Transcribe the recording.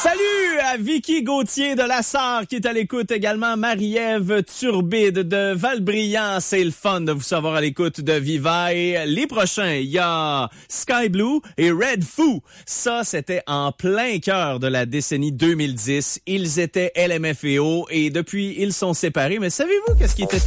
Salut à Vicky Gauthier de Lassar qui est à l'écoute également. Marie-Ève Turbide de Valbriand. C'est le fun de vous savoir à l'écoute de Viva. Et les prochains, il y a Sky Blue et Red Foo. Ça, c'était en plein cœur de la décennie 2010. Ils étaient LMFAO et depuis, ils sont séparés. Mais savez-vous qu'est-ce qui était